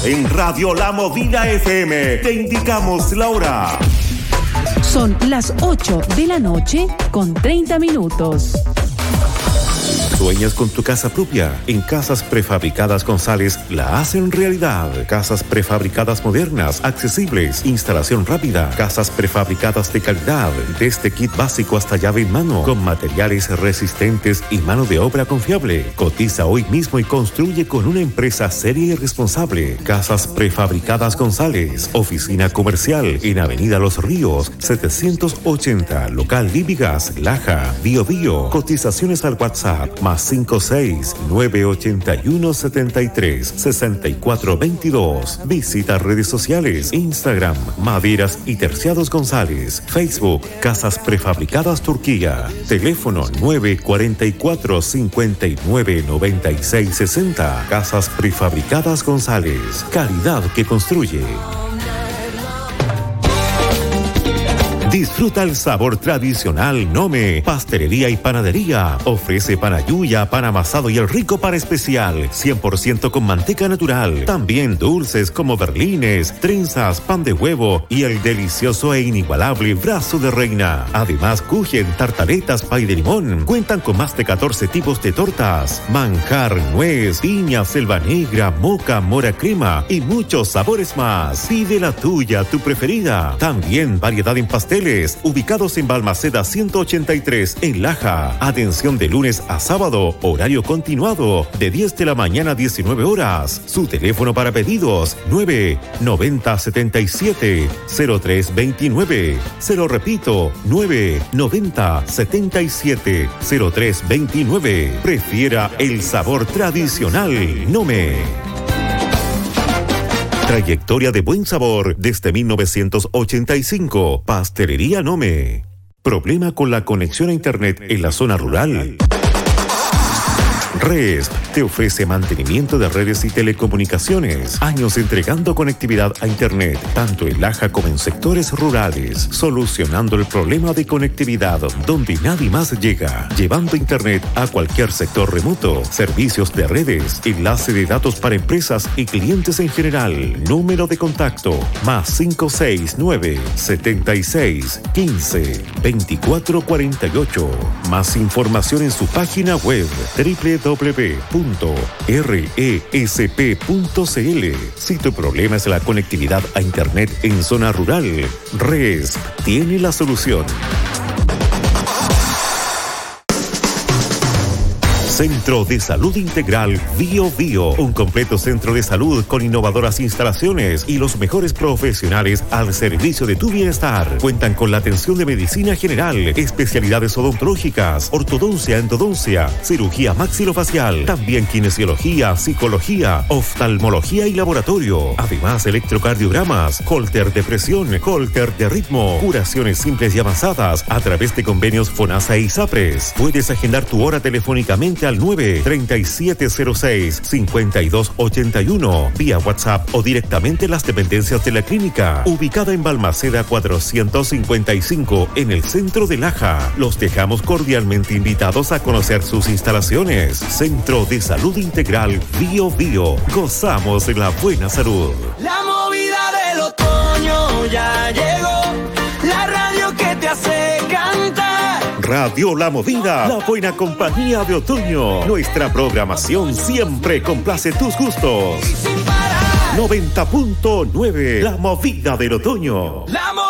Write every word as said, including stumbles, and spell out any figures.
En Radio La Movida F M te indicamos la hora. Son las ocho de la noche con treinta minutos. ¿Sueñas con tu casa propia? En Casas Prefabricadas González la hacen realidad. Casas prefabricadas modernas, accesibles, instalación rápida, casas prefabricadas de calidad, desde kit básico hasta llave en mano, con materiales resistentes y mano de obra confiable. Cotiza hoy mismo y construye con una empresa seria y responsable. Casas Prefabricadas González, oficina comercial en Avenida Los Ríos, setecientos ochenta, local Libigas, Laja, Bio Bio. Cotizaciones al WhatsApp más cinco seis nueve ocho uno siete tres seis cuatro dos dos. Visita redes sociales, Instagram, Maderas y Terciados González, Facebook, Casas Prefabricadas Turquía, teléfono nueve cuatro cuatro cinco nueve nueve seis seis cero. Casas Prefabricadas González, calidad que construye. Disfruta el sabor tradicional Nome. Pastelería y panadería. Ofrece pan ayuya, pan amasado y el rico pan especial. cien por ciento con manteca natural. También dulces como berlines, trenzas, pan de huevo y el delicioso e inigualable brazo de reina. Además, kuchen, tartaletas, pay de limón. Cuentan con más de catorce tipos de tortas. Manjar, nuez, piña, selva negra, moca, mora crema y muchos sabores más. Pide la tuya, tu preferida. También variedad en pasteles. Ubicados en Balmaceda ciento ochenta y tres, en Laja. Atención de lunes a sábado, horario continuado, de diez de la mañana a diecinueve horas. Su teléfono para pedidos, nueve noventa setenta y siete cero tres veintinueve. Se lo repito, nueve noventa setenta y siete cero tres veintinueve. Prefiera el sabor tradicional Nome. Trayectoria de buen sabor desde mil novecientos ochenta y cinco. Pastelería Nome. ¿Problema con la conexión a internet en la zona rural? RESP te ofrece mantenimiento de redes y telecomunicaciones. Años entregando conectividad a internet, tanto en Laja como en sectores rurales, solucionando el problema de conectividad donde nadie más llega, llevando internet a cualquier sector remoto, servicios de redes, enlace de datos para empresas y clientes en general. Número de contacto más cinco seis nueve setenta y seis quince veinticuatro cuarenta y ocho. Más información en su página web doble u doble u doble u punto resp punto c l. Si tu problema es la conectividad a internet en zona rural, RESP tiene la solución. Centro de Salud Integral Bio Bio, un completo centro de salud con innovadoras instalaciones y los mejores profesionales al servicio de tu bienestar. Cuentan con la atención de medicina general, especialidades odontológicas, ortodoncia, endodoncia, cirugía maxilofacial, también kinesiología, psicología, oftalmología y laboratorio. Además, electrocardiogramas, holter de presión, holter de ritmo, curaciones simples y avanzadas a través de convenios FONASA y ISAPRES. Puedes agendar tu hora telefónicamente al nueve treinta y siete cero seis cincuenta y dos ochenta y uno vía WhatsApp o directamente en las dependencias de la clínica, ubicada en Balmaceda cuatrocientos cincuenta y cinco en el centro de Laja. Los dejamos cordialmente invitados a conocer sus instalaciones. Centro de Salud Integral Bio Bio. Gozamos de la buena salud. La movida del otoño ya llegó, la radio que te hace cantar. Radio La Movida, la buena compañía de otoño. Nuestra programación siempre complace tus gustos. noventa punto nueve, La Movida del Otoño. La